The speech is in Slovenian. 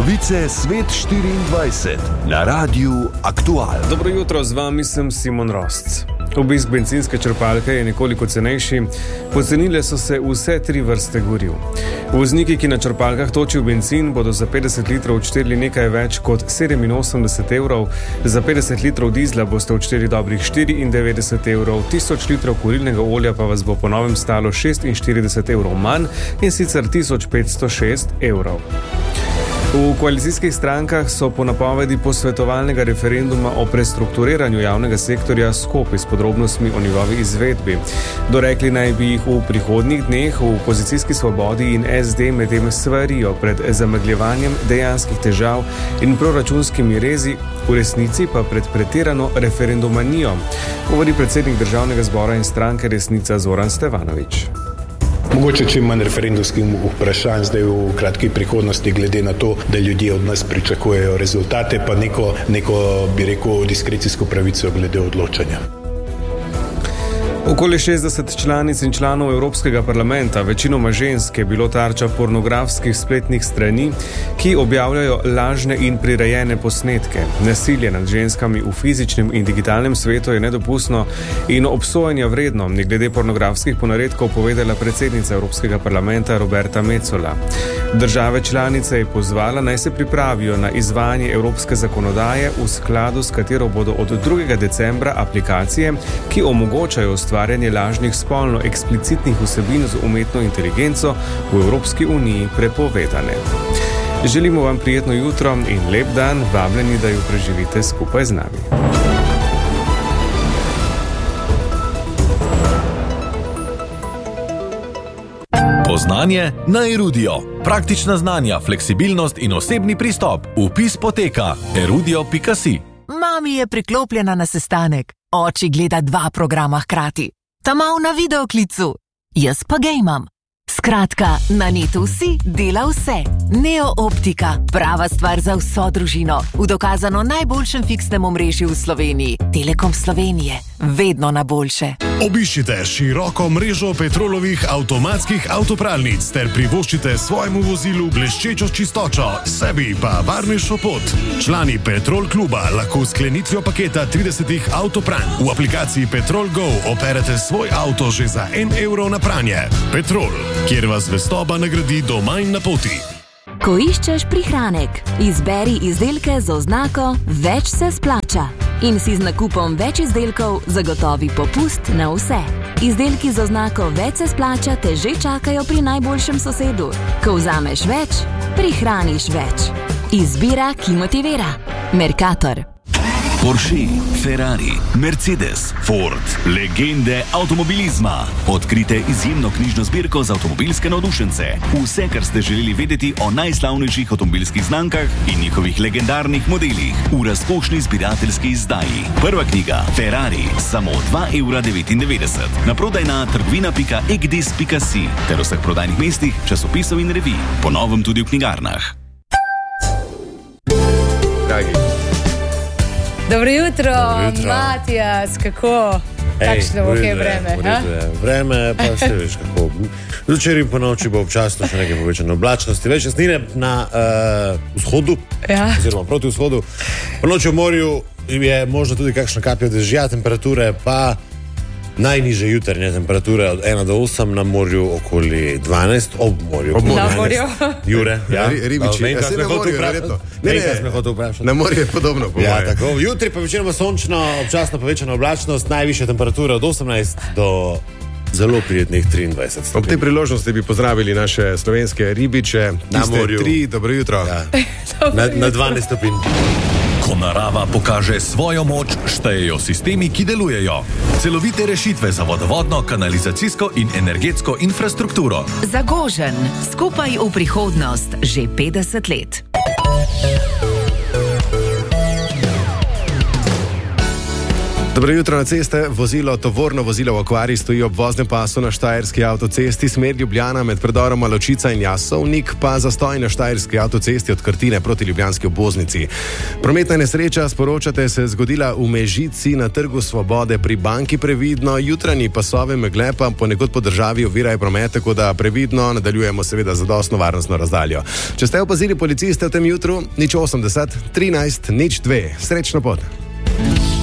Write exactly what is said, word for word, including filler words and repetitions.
Novice Svet štiriindvajset na Radiu Aktual. Dobro jutro, z vami sem Simon Rosc. Obisk bencinske črpalke je nekoliko cenejši, pocenile so se vse tri vrste goriv. Vozniki, ki na črpalkah točijo bencin, bodo za petdeset litrov odšteli nekaj več kot sedeminosemdeset evrov, za petdeset litrov dizla boste odšteli dobrih štiriindevetdeset evrov, tisoč litrov kurilnega olja pa vas bo po novem stalo šestinštirideset evrov manj, in sicer tisoč petsto šest evrov. V koalicijskih strankah so po napovedi posvetovalnega referenduma o prestrukturiranju javnega sektorja skupaj s podrobnostmi o njegovi izvedbi. Dorekli naj bi jih v prihodnjih dneh, v opozicijski Svobodi in es de medtem svarijo pred zamegljevanjem dejanskih težav in proračunskimi rezi, v resnici pa pred pretirano referendumanijo, govori predsednik Državnega zbora in stranke Resnica Zoran Stevanović. Mogoče čim manj referendumskih vprašanj zdaj v kratki prihodnosti, glede na to, da ljudje od nas pričakujejo rezultate, pa neko, neko bi rekel, diskrecijsko pravico glede odločanja. Okoli šestdeset članic in članov Evropskega parlamenta, večinoma žensk, je bilo tarča pornografskih spletnih strani, ki objavljajo lažne in prirejene posnetke. Nasilje nad ženskami v fizičnem in digitalnem svetu je nedopustno in obsojanja vredno, je glede pornografskih ponaredkov povedala predsednica Evropskega parlamenta Roberta Metsola. Države članice je pozvala, naj se pripravijo na izvajanje evropske zakonodaje, v skladu s katero bodo od drugega decembra aplikacije, ki omogočajo ustvarjanje lažnih spolno eksplicitnih vsebin z umetno inteligenco v Evropski uniji prepovedane. Želimo vam prijetno jutro in lep dan, vabljeni, da jo preživite skupaj z nami. Poznanje na Erudio. Praktična znanja, fleksibilnost in osebni pristop. Vpis poteka erudio pika si. Mami je priklopljena na sestanek. Oči gleda dva programa hkrati. Ta mal na videoklicu. Jaz pa gejmam. Skratka, na netu si dela vse. Neo Optika, prava stvar za vso družino. V dokazano najboljšem fiksnem omrežju v Sloveniji. Telekom Slovenije. Vedno na boljše. Obiščite široko mrežo Petrolovih avtomatskih avtopralnic ter privoščite svojemu vozilu bleščečo čistočo, sebi pa varnejšo pot. Člani Petrol kluba lahko s sklenitvijo paketa tridesetih avtopranj v aplikaciji Petrol Go operete svoj avto že za en evro na pranje. Petrol, kjer vas zvestoba nagradi doma in na poti. Ko iščeš prihranek, izberi izdelke z oznako Več se splača in si z nakupom več izdelkov zagotovi popust na vse. Izdelki z oznako Več se splača te že čakajo pri najboljšem sosedu. Ko vzameš več, prihraniš več. Izbira, ki motivira. Mercator. Porsche, Ferrari, Mercedes, Ford, legende avtomobilizma. Odkrite izjemno knjižno zbirko za avtomobilske navdušence. Vse, kar ste želeli vedeti o najslavnejših avtomobilskih znamkah in njihovih legendarnih modelih v razkošni zbirateljski izdaji. Prva knjiga Ferrari, samo dva evra devetindevetdeset. Naprodaj na trgovina pika egdis pika si ter vseh prodajnih mestih, časopisov in revij. Po novem tudi v knjigarnah. Dragi. Dobro jutro, Dobro jutro. Matijas, kako? Takšno bo kaj vreme? Vreme, pa ste veš kako. Včeraj in po noči bo občasno še nekaj povečane oblačnosti. Več jasnine na uh, vzhodu, ja. oziroma proti vzhodu. Po noči v morju je možno tudi kakšna kaplja dežja, temperature pa najniže jutranje temperature od ena do osem, na morju okoli dvanajst, ob morju. Ob na morju. Jure, ja. Ribiči, ja, se ne morju, verjetno. Ne, ne, ne, ne. Na morju je podobno, po ja, moje. Tako. Jutri pa večinoma sončno, občasno povečana oblačnost, najvišja temperatura od osemnajst do zelo prijetnih triindvajset stopinj. Ob tej priložnosti bi pozdravili naše slovenske ribiče. Na morju. Tri, dobro jutro. Ja. Na, na dvanajst stopinj. Ko narava pokaže svojo moč, štejejo sistemi, ki delujejo. Celovite rešitve za vodovodno, kanalizacijsko in energetsko infrastrukturo. Zagožen, skupaj v prihodnost, že petdeset let. Dobro jutro na ceste. Vozilo, tovorno vozilo v Akvariji stoji ob voznem pasu na štajerski avtocesti smer Ljubljana med predoroma Ločica in Jasovnik, pa zastoj na štajerski avtocesti od Krtine proti ljubljanski obvoznici. Prometna nesreča, sporočate, se zgodila v Mežici na Trgu Svobode pri banki. Previdno, jutranji pasove megle pa ponekod po državi ovirajo promet, tako da previdno nadaljujemo seveda zadostno varnostno razdaljo. Če ste opazili policiste v tem jutru, nič osemdeset, trinajst, nič dve. Srečno pot.